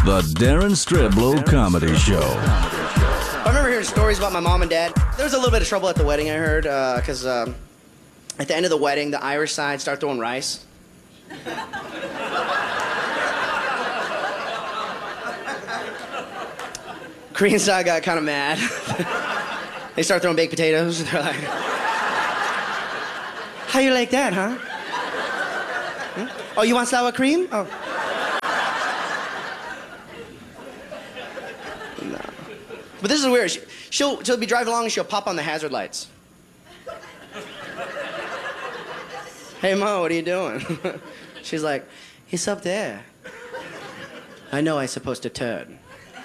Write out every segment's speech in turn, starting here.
The Darren Streblow Comedy Show. I remember hearing stories about my mom and dad. There was a little bit of trouble at the wedding, I heard, because at the end of the wedding, the Irish side started throwing rice. Korean side got kind of mad. They start throwing baked potatoes. They're like, how you like that, huh? Oh, you want sour cream? Oh. No. But this is weird. She'll be driving along and she'll pop on the hazard lights. Hey, Ma, what are you doing? She's like, he's up there. I know I'm supposed to turn.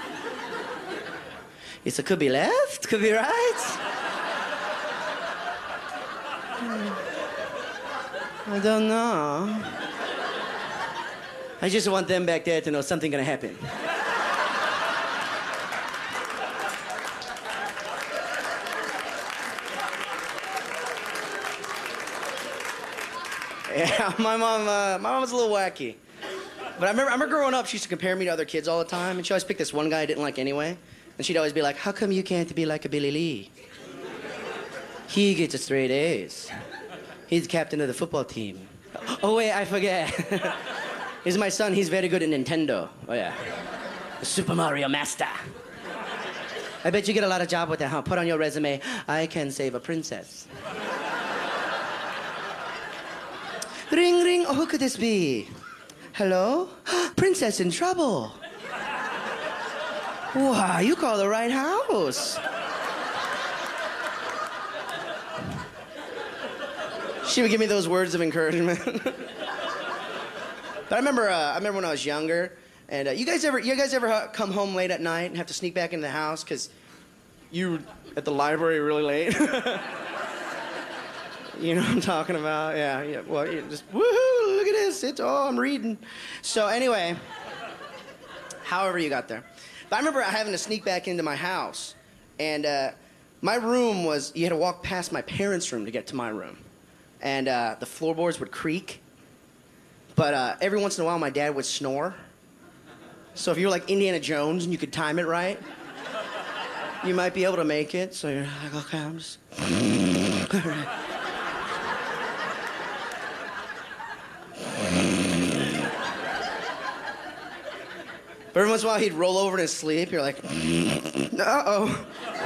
He said, could be left, could be right. I don't know. I just want them back there to know something gonna happen. Yeah, my mom was a little wacky. But I remember growing up, she used to compare me to other kids all the time, and she always picked this one guy I didn't like anyway. And she'd always be like, how come you can't be like a Billy Lee? He gets a straight A's. He's captain of the football team. Oh, wait, I forget. He's my son. He's very good at Nintendo. Oh, yeah. The Super Mario Master. I bet you get a lot of job with that, huh? Put on your resume, I can save a princess. Ring, ring. Oh, who could this be? Hello? Princess in trouble. Wow, you call the right house. She would give me those words of encouragement. But I remember when I was younger, and you guys ever come home late at night and have to sneak back into the house because you were at the library really late? You know what I'm talking about? Yeah. Well, you just woohoo! Look at this. I'm reading. So anyway, however you got there. But I remember having to sneak back into my house, and my room was, you had to walk past my parents' room to get to my room. And the floorboards would creak, but every once in a while my dad would snore. So if you were like Indiana Jones and you could time it right, you might be able to make it. So you're like, okay, I'm just... All right. But every once in a while, he'd roll over in his sleep. You're like, uh-oh.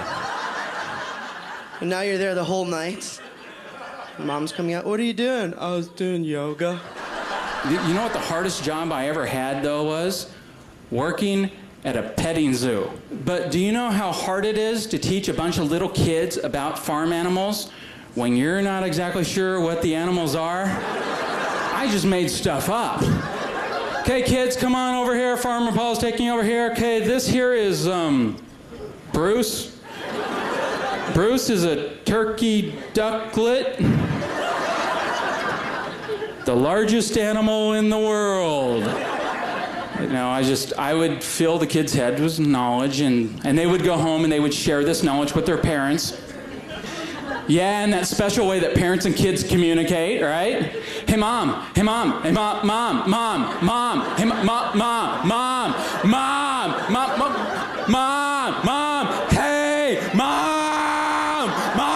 And now you're there the whole night. Mom's coming out. What are you doing? I was doing yoga. You know what the hardest job I ever had, though, was? Working at a petting zoo. But do you know how hard it is to teach a bunch of little kids about farm animals when you're not exactly sure what the animals are? I just made stuff up. Okay, kids, come on over here. Farmer Paul's taking you over here. Okay, this here is, Bruce. Bruce is a turkey ducklet. The largest animal in the world. You know, I would fill the kids' heads with knowledge, and they would go home and they would share this knowledge with their parents. Yeah, in that special way that parents and kids communicate, right? Hey, mom. Hey, mom. Hey, mom. Mom. Mom. Mom. Hey, mom. Mom. Mom. Mom. Mom. Mom. Mom. Mom. Hey, mom.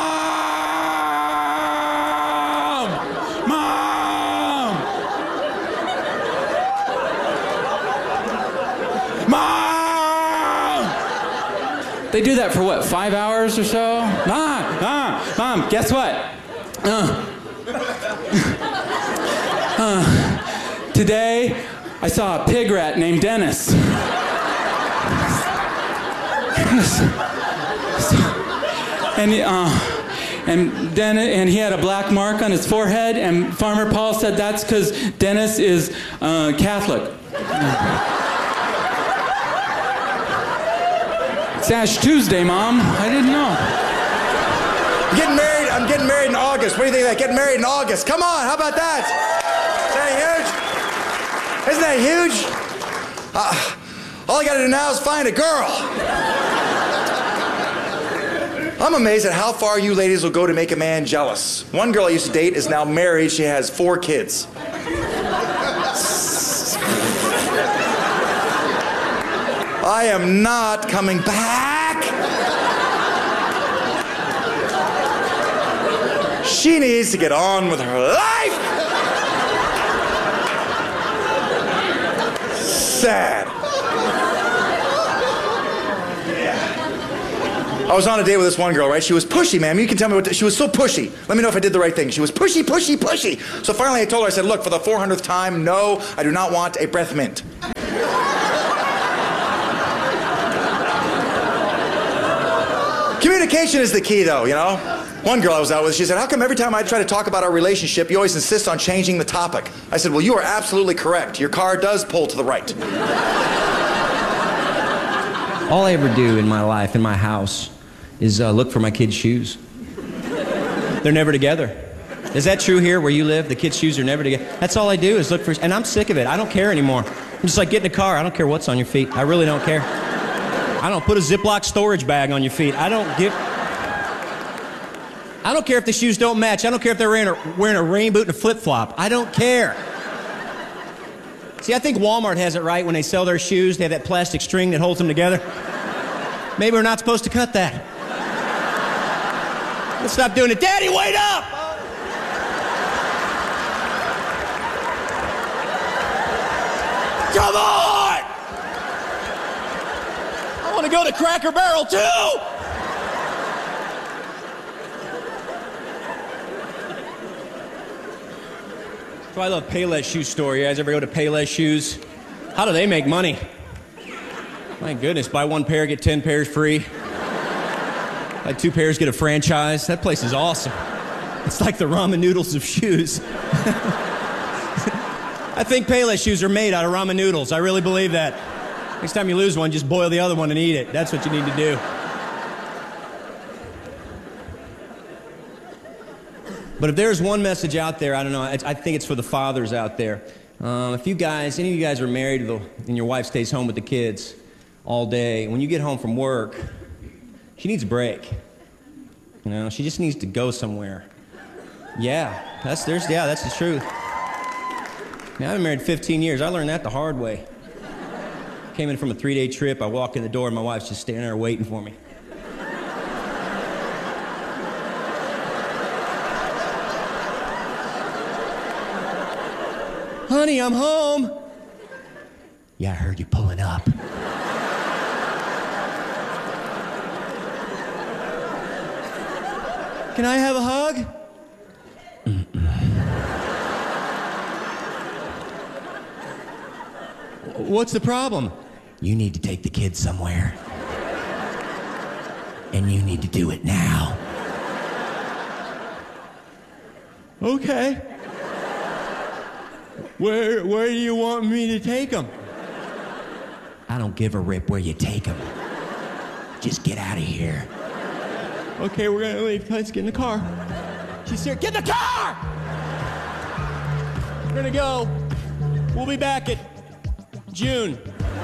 Mom. Mom. Mom. They do that for what, 5 hours or so? Mom, guess what? Today, I saw a pig rat named Dennis. And he had a black mark on his forehead, and Farmer Paul said that's because Dennis is Catholic. It's Ash Tuesday, Mom. I didn't know. I'm getting married in August. What do you think of that? Getting married in August. Come on, how about that? Isn't that huge? All I gotta do now is find a girl. I'm amazed at how far you ladies will go to make a man jealous. One girl I used to date is now married. She has 4 kids. I am not coming back. She needs to get on with her life. Sad. I was on a date with this one girl, right? She was pushy, man. You can tell me she was so pushy. Let me know if I did the right thing. She was pushy, pushy, pushy. So finally I told her, I said, look, for the 400th time, no, I do not want a breath mint. Communication is the key, though, you know? One girl I was out with, she said, how come every time I try to talk about our relationship, you always insist on changing the topic? I said, well, you are absolutely correct. Your car does pull to the right. All I ever do in my life, in my house, is look for my kids' shoes. They're never together. Is that true here where you live? The kids' shoes are never together. That's all I do is look for, and I'm sick of it. I don't care anymore. I'm just like, get in a car. I don't care what's on your feet. I really don't care. I don't put a Ziploc storage bag on your feet. I don't care if the shoes don't match. I don't care if they're wearing a rain boot and a flip-flop. I don't care. See, I think Walmart has it right when they sell their shoes. They have that plastic string that holds them together. Maybe we're not supposed to cut that. Let's stop doing it. Daddy, wait up! Come on! I want to go to Cracker Barrel, too! So I love Payless Shoe Store. You guys ever go to Payless Shoes? How do they make money? My goodness, buy one pair, get 10 pairs free. Buy 2 pairs, get a franchise. That place is awesome. It's like the ramen noodles of shoes. I think Payless shoes are made out of ramen noodles. I really believe that. Next time you lose one, just boil the other one and eat it. That's what you need to do. But if there's one message out there, I don't know, I think it's for the fathers out there. If you guys, any of you guys are married and your wife stays home with the kids all day, when you get home from work, she needs a break. You know, she just needs to go somewhere. Yeah, that's the truth. Now, I've been married 15 years. I learned that the hard way. Came in from a 3-day trip. I walk in the door, and my wife's just standing there waiting for me. Honey, I'm home. Yeah, I heard you pulling up. Can I have a hug? What's the problem? You need to take the kids somewhere. And you need to do it now. Okay. Where do you want me to take them? I don't give a rip where you take them. Just get out of here. Okay, we're gonna leave. Let's get in the car. She's here. Get in the car! We're gonna go. We'll be back at June.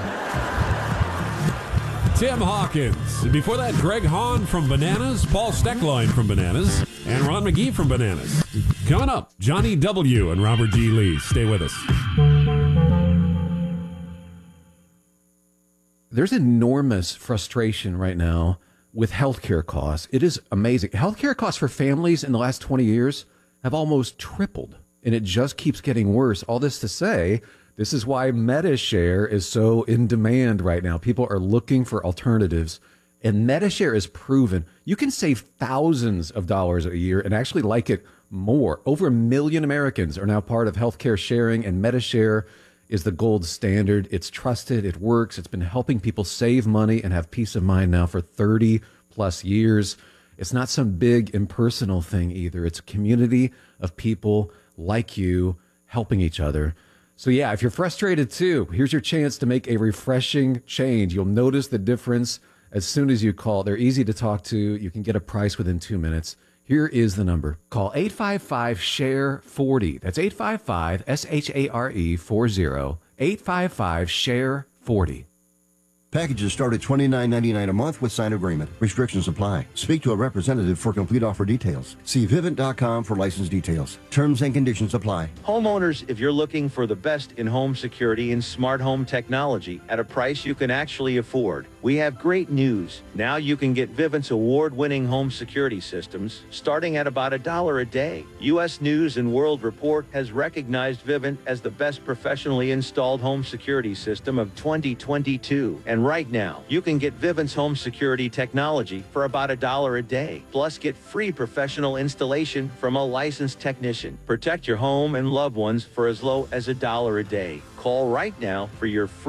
Tim Hawkins. Before that, Greg Hahn from Bananas, Paul Steckline from Bananas, and Ron McGee from Bananas. Coming up, Johnny W. and Robert G. Lee. Stay with us. There's enormous frustration right now with healthcare costs. It is amazing. Healthcare costs for families in the last 20 years have almost tripled, and it just keeps getting worse. All this to say, this is why MediShare is so in demand right now. People are looking for alternatives, and MediShare is proven. You can save thousands of dollars a year and actually like it more. Over 1 million Americans are now part of healthcare sharing, and MediShare is the gold standard. It's trusted. It works. It's been helping people save money and have peace of mind now for 30 plus years. It's not some big impersonal thing either. It's a community of people like you helping each other. So yeah, if you're frustrated too, here's your chance to make a refreshing change. You'll notice the difference as soon as you call. They're easy to talk to. You can get a price within 2 minutes. Here is the number. Call 855-SHARE-40. That's 855-SHARE-40. 855-SHARE-40. Packages start at $29.99 a month with signed agreement. Restrictions apply. Speak to a representative for complete offer details. See Vivint.com for license details. Terms and conditions apply. Homeowners, if you're looking for the best in home security and smart home technology at a price you can actually afford, we have great news. Now you can get Vivint's award-winning home security systems starting at about $1 a day. U.S. News & World Report has recognized Vivint as the best professionally installed home security system of 2022. And right now, you can get Vivint's home security technology for about $1 a day. Plus, get free professional installation from a licensed technician. Protect your home and loved ones for as low as $1 a day. Call right now for your free